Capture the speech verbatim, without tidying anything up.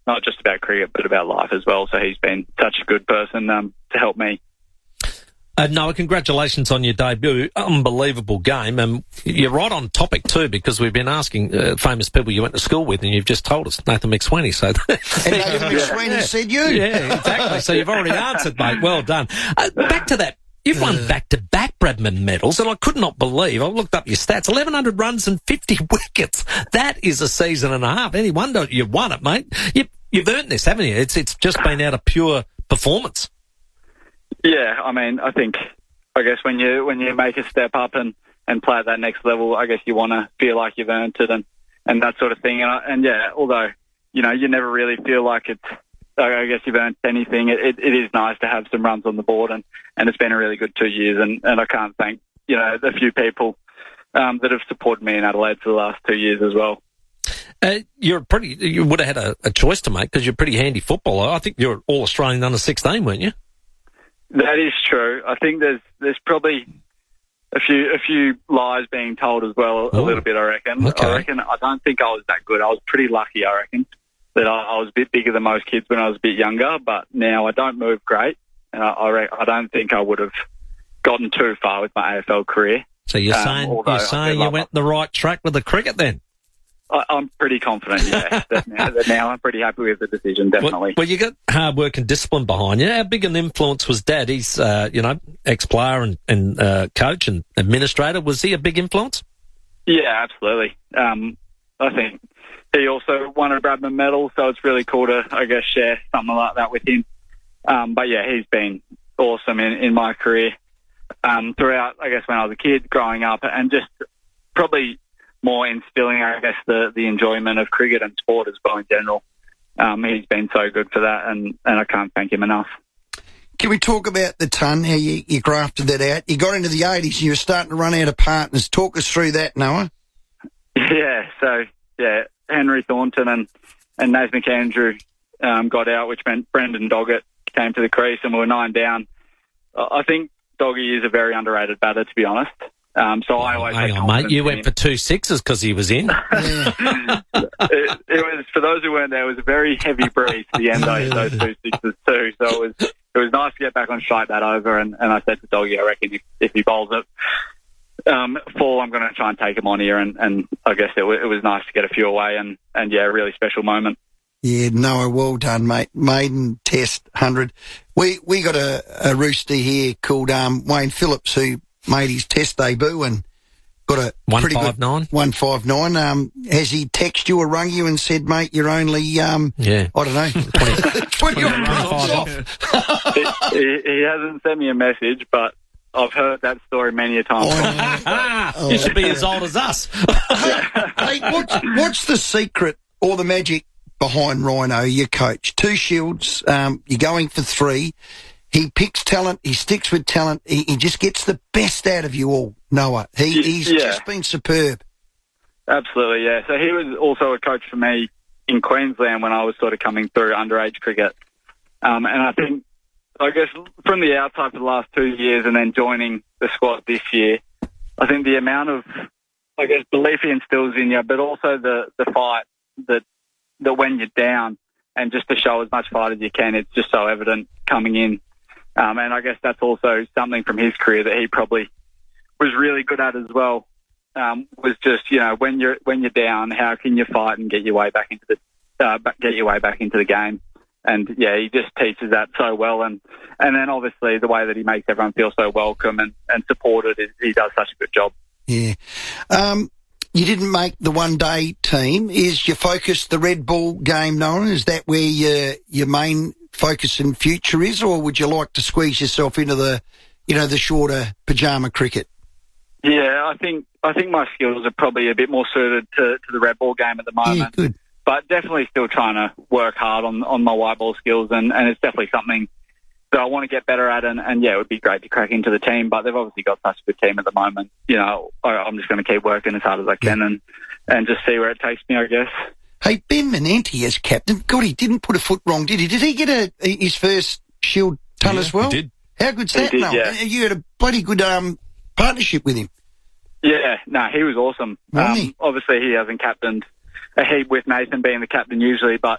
not just about cricket, but about life as well. So he's been such a good person um, to help me. Uh, Noah, congratulations on your debut. Unbelievable game. And you're right on topic too, because we've been asking uh, famous people you went to school with, and you've just told us Nathan McSweeney. So and Nathan McSweeney yeah. said you. Yeah, exactly. So you've already answered, mate. Well done. Uh, back to that. You've won back-to-back Bradman medals, and I could not believe, I looked up your stats, eleven hundred runs and fifty wickets. That is a season and a half. Any wonder you've won it, mate. You, you've earned this, haven't you? It's, it's just been out of pure performance. Yeah, I mean, I think, I guess when you when you make a step up and, and play at that next level, I guess you want to feel like you've earned it and, and that sort of thing. And, and yeah, although, you know, you never really feel like it's, I guess you've earned anything, it, it is nice to have some runs on the board, and, and it's been a really good two years. And, and I can't thank, you know, the few people um, that have supported me in Adelaide for the last two years as well. Uh, you're pretty, you would have had a, a choice to make because you're a pretty handy footballer. I think you're All-Australian under sixteen, weren't you? That is true. I think there's there's probably a few a few lies being told as well, a oh, little bit, I reckon. Okay. I reckon I don't think I was that good. I was pretty lucky, I reckon, that I, I was a bit bigger than most kids when I was a bit younger, but now I don't move great, and I, I, re- I don't think I would have gotten too far with my A F L career. So you're um, saying you're saying you went the right track with the cricket then? I, I'm pretty confident, yeah. that, now, that now I'm pretty happy with the decision, definitely. Well, well, you got hard work and discipline behind you. How big an influence was Dad? He's, uh, you know, ex-player and, and uh, coach and administrator. Was he a big influence? Yeah, absolutely. Um, I think he also won a Bradman medal, so it's really cool to, I guess, share something like that with him. Um, but, yeah, he's been awesome in, in my career um, throughout, I guess, when I was a kid, growing up, and just probably more instilling, I guess, the, the enjoyment of cricket and sport as well in general. Um, he's been so good for that, and, and I can't thank him enough. Can we talk about the ton, how you, you grafted that out? You got into the eighties and you were starting to run out of partners. Talk us through that, Noah. Yeah, so, yeah, Henry Thornton and, and Naz McAndrew um, got out, which meant Brendan Doggett came to the crease, and we were nine down. I think Doggy is a very underrated batter, to be honest. Um, so I always hang on, mate. You went for two sixes because he was in. it, it was, for those who weren't there, it was a very heavy breeze at the end of those two sixes too. So it was it was nice to get back on straight bat over. And, and I said to Doggy, I reckon if, if he bowls it um, full, I'm going to try and take him on here. And, and I guess it, w- it was nice to get a few away. And, and yeah, a really special moment. Yeah, Noah, well done, mate. Maiden Test one hundred. We we got a, a rooster here called um, Wayne Phillips who made his Test debut and got a one pretty five good nine. one five nine. Um, has he texted you or rung you and said, mate, you're only, um, yeah. I don't know, twenty, twenty runs off? he, he, he hasn't sent me a message, but I've heard that story many a time. Oh, oh. You should be as old as us. hey, hey, what's, what's the secret or the magic behind Rhino, your coach? Two shields, um, you're going for three. He picks talent. He sticks with talent. He, he just gets the best out of you all, Noah. He, he's yeah. just been superb. Absolutely, yeah. So he was also a coach for me in Queensland when I was sort of coming through underage cricket. Um, and I think, I guess, from the outside for the last two years and then joining the squad this year, I think the amount of, I guess, belief he instills in you, but also the, the fight that, that when you're down and just to show as much fight as you can, it's just so evident coming in. Um, and I guess that's also something from his career that he probably was really good at as well. Um, was just, you know, when you're when you're down, how can you fight and get your way back into the uh, get your way back into the game? And yeah, he just teaches that so well. And and then obviously the way that he makes everyone feel so welcome and, and supported, is, he does such a good job. Yeah. Um, you didn't make the one day team. Is your focus the red ball game, Noah? Is that where your your main focus in future is, or would you like to squeeze yourself into the, you know, the shorter pajama cricket? Yeah, I think I think my skills are probably a bit more suited to, to the red ball game at the moment. Yeah, good. But definitely still trying to work hard on, on my white ball skills, and, and it's definitely something that I want to get better at. And, and yeah, it would be great to crack into the team, but they've obviously got such a good team at the moment. You know, I, I'm just going to keep working as hard as I can yeah. and, and just see where it takes me, I guess. Hey, Ben Manenti as captain, God, he didn't put a foot wrong, did he? Did he get a his first Shield ton yeah, as well? He did. How good's that, did, Noel? yeah. You had a bloody good um, partnership with him. Yeah, no, he was awesome. Wasn't Um, he? obviously, he hasn't captained a heap with Nathan being the captain usually, but